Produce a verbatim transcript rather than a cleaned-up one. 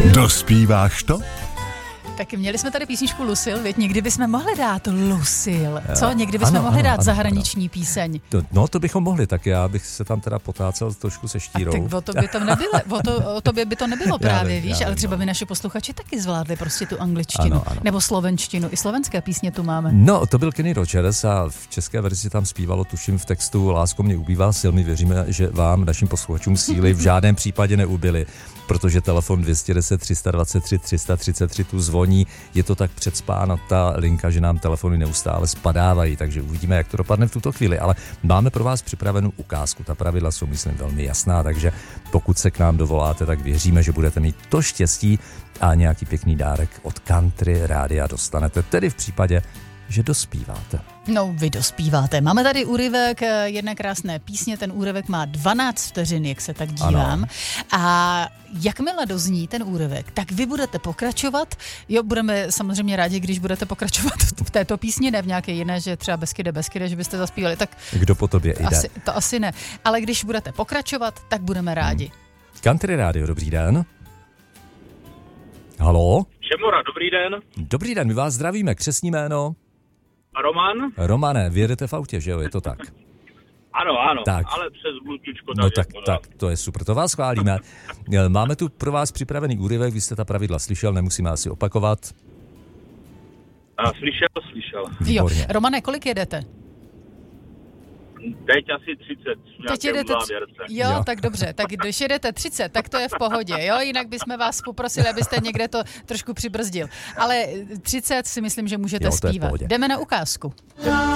Dospíváš to? Tak měli jsme tady písničku Lucille, věď, někdy bychom mohli dát Lucille, co? Někdy bychom ano, mohli ano, dát ano, zahraniční ano. píseň. To, no to bychom mohli, tak já bych se tam teda potácel trošku se štírou. A tak o to by to nebylo, o, to, o tobě by to nebylo právě, vím, víš, vím, ale třeba no. by naši posluchači taky zvládli prostě tu angličtinu, ano, ano. nebo slovenštinu, i slovenské písně tu máme. No, to byl Kenny Rogers a v české verzi tam zpívalo, tuším v textu Lásko mě ubývá sil, my věříme, že vám, našim posluchačům, síly v žádném případě neubyly, protože telefon dvě stě deset, tři sta dvacet tři, tři sta třicet tři tu zvoní, je to tak předspána ta linka, že nám telefony neustále spadávají, takže uvidíme, jak to dopadne v tuto chvíli, ale máme pro vás připravenou ukázku, ta pravidla jsou, myslím, velmi jasná, takže pokud se k nám dovoláte, tak věříme, že budete mít to štěstí a nějaký pěkný dárek od Country Rádia dostanete, tedy v případě, že dospíváte. No, vy dospíváte. Máme tady úryvek jedné krásné písně, ten úryvek má dvanáct vteřin, jak se tak dívám. Ano. A jakmile dozní ten úryvek, tak vy budete pokračovat. Jo, budeme samozřejmě rádi, když budete pokračovat v této písni, ne v nějaké jiné, že třeba Beskyde, Beskyde, že byste zaspívali. Tak kdo po tobě jde? Asi, to asi ne. Ale když budete pokračovat, tak budeme rádi. Hmm. Country Rádio, dobrý den. Haló? Šemora, dobrý den. Dobrý den, my vás zdravíme. Křestní jméno? Roman? Romane, vy jedete v autě, že jo, je to tak? Ano, ano, tak. ale přes Bluetoothko. No tak, tak, to je super, to vás chválíme. Máme tu pro vás připravený úryvek, vy jste ta pravidla slyšel, nemusíme asi opakovat. A slyšel, slyšel. Výborně. Jo, Romane, kolik jedete? Teď asi třicet. Teď jedete tři... jo, jo, tak dobře. Tak když jedete třicet, tak to je v pohodě, jo? Jinak bychom vás poprosili, abyste někde to trošku přibrzdil. Ale třicet si myslím, že můžete jo, zpívat. Jdeme na ukázku.